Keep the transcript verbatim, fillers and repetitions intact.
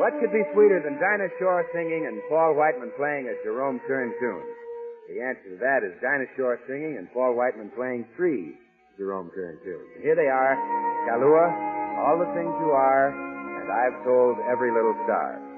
What could be sweeter than Dinah Shore singing and Paul Whiteman playing a Jerome Kern tune? The answer to that is Dinah Shore singing and Paul Whiteman playing three Jerome Kern tunes. And here they are, Kahlua, All the Things You Are, and I've Told Every Little Star.